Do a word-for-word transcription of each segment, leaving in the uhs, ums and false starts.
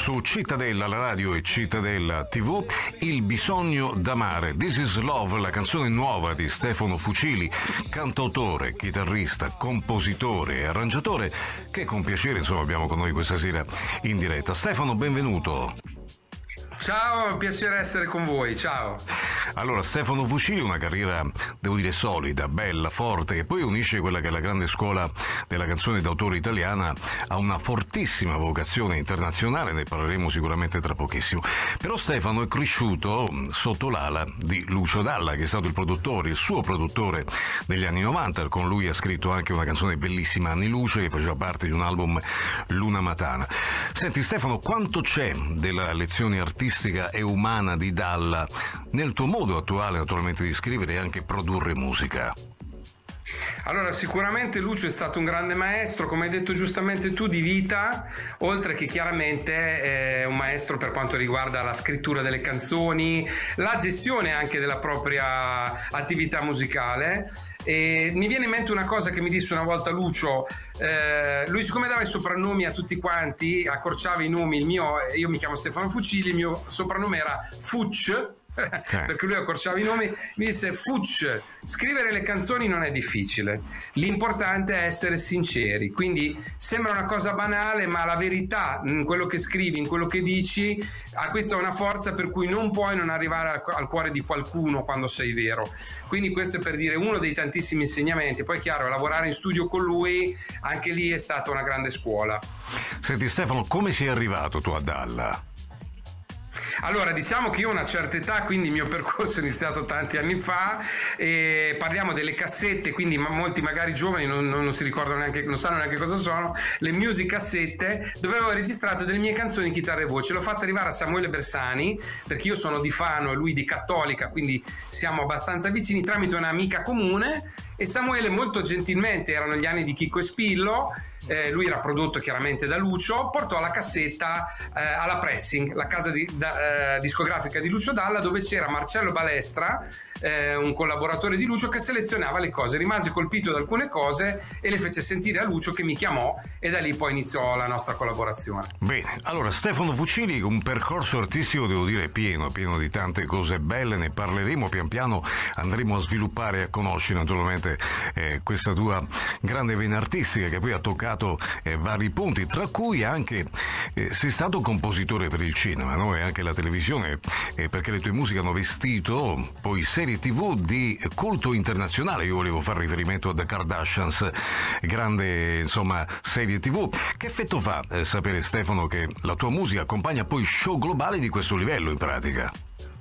su Cittadella, la radio e Cittadella tivù, Il bisogno d'amare, This is Love, la canzone nuova di Stefano Fucili, cantautore, chitarrista, compositore e arrangiatore, che con piacere insomma abbiamo con noi questa sera in diretta. Stefano, benvenuto. Ciao, è un piacere essere con voi, ciao. Allora, Stefano Fucili, una carriera, devo dire, solida, bella, forte, che poi unisce quella che è la grande scuola della canzone d'autore italiana a una fortissima vocazione internazionale, ne parleremo sicuramente tra pochissimo. Però Stefano è cresciuto sotto l'ala di Lucio Dalla, che è stato il produttore, il suo produttore negli anni novanta, con lui ha scritto anche una canzone bellissima, Anni Luce, che faceva parte di un album, Luna Matana. Senti Stefano, quanto c'è della lezione artistica e umana di Dalla nel tuo modo attuale naturalmente di scrivere e anche produrre musica? Allora, sicuramente Lucio è stato un grande maestro, come hai detto giustamente tu, di vita, oltre che chiaramente è un maestro per quanto riguarda la scrittura delle canzoni, la gestione anche della propria attività musicale. E mi viene in mente una cosa che mi disse una volta Lucio, eh, lui siccome dava i soprannomi a tutti quanti, accorciava i nomi, il mio, io mi chiamo Stefano Fucili, il mio soprannome era Fuc, perché lui accorciava i nomi, mi disse: Fuc, scrivere le canzoni non è difficile, l'importante è essere sinceri, quindi sembra una cosa banale, ma la verità in quello che scrivi, in quello che dici, ha questa una forza per cui non puoi non arrivare al, al cuore di qualcuno quando sei vero. Quindi questo è per dire uno dei tantissimi insegnamenti. Poi chiaro, lavorare in studio con lui, anche lì è stata una grande scuola. Senti Stefano, come sei arrivato tu a Dalla? Allora, diciamo che io ho una certa età, quindi il mio percorso è iniziato tanti anni fa, e parliamo delle cassette, quindi molti magari giovani non, non, non si ricordano neanche, non sanno neanche cosa sono, le music cassette, dove avevo registrato delle mie canzoni in chitarra e voce. L'ho fatta arrivare a Samuele Bersani, perché io sono di Fano e lui di Cattolica, quindi siamo abbastanza vicini, tramite un'amica comune, e Samuele molto gentilmente, erano gli anni di Chicco e Spillo, Eh, lui era prodotto chiaramente da Lucio, portò la cassetta eh, alla Pressing, la casa di, da, eh, discografica di Lucio Dalla, dove c'era Marcello Balestra, eh, un collaboratore di Lucio, che selezionava le cose. Rimase colpito da alcune cose e le fece sentire a Lucio, che mi chiamò, e da lì poi iniziò la nostra collaborazione. Bene, allora Stefano Fucili, un percorso artistico devo dire pieno, pieno di tante cose belle, ne parleremo pian piano, andremo a sviluppare e a conoscere naturalmente eh, questa tua grande vena artistica che poi ha toccato Eh, vari punti, tra cui anche eh, sei stato compositore per il cinema, no? E anche la televisione, eh, perché le tue musiche hanno vestito poi serie tivù di culto internazionale. Io volevo fare riferimento a The Kardashians, grande insomma serie tivù. Che effetto fa eh, sapere Stefano che la tua musica accompagna poi show globali di questo livello in pratica?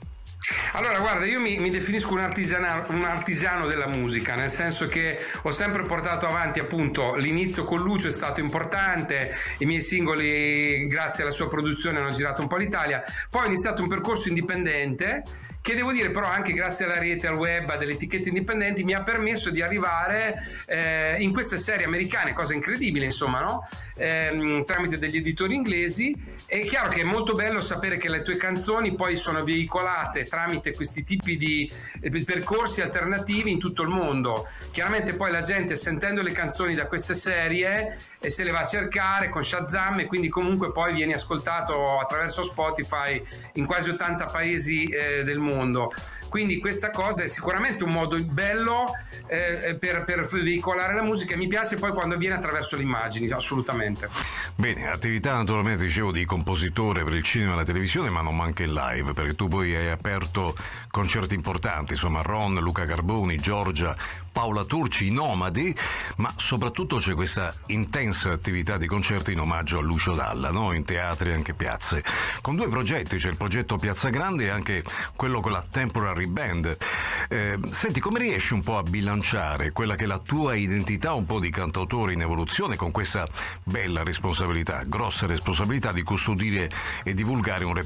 Allora guarda, io mi, mi definisco un artigiano, un artigiano della musica, nel senso che ho sempre portato avanti, appunto, l'inizio con Lucio è stato importante, i miei singoli grazie alla sua produzione hanno girato un po' l'Italia, poi ho iniziato un percorso indipendente che devo dire però anche grazie alla rete, al web, a delle etichette indipendenti mi ha permesso di arrivare eh, in queste serie americane, cosa incredibile insomma, no? Eh, tramite degli editori inglesi. È chiaro che è molto bello sapere che le tue canzoni poi sono veicolate tramite questi tipi di eh, percorsi alternativi in tutto il mondo. Chiaramente poi la gente, sentendo le canzoni da queste serie, e se le va a cercare con Shazam, e quindi comunque poi vieni ascoltato attraverso Spotify in quasi ottanta paesi eh, del mondo. Quindi questa cosa è sicuramente un modo bello eh, per, per veicolare la musica, e mi piace poi quando avviene attraverso le immagini, assolutamente. Bene, attività naturalmente dicevo di compositore per il cinema e la televisione, ma non manca il live, perché tu poi hai aperto concerti importanti, insomma Ron, Luca Carboni, Giorgia, Paola Turci, i Nomadi, ma soprattutto c'è questa intensa attività di concerti in omaggio a Lucio Dalla, no? In teatri e anche piazze, con due progetti, c'è il progetto Piazza Grande e anche quello con la Temporary Band. Eh, senti, come riesci un po' a bilanciare quella che è la tua identità un po' di cantautore in evoluzione con questa bella responsabilità, grossa responsabilità di custodire e divulgare un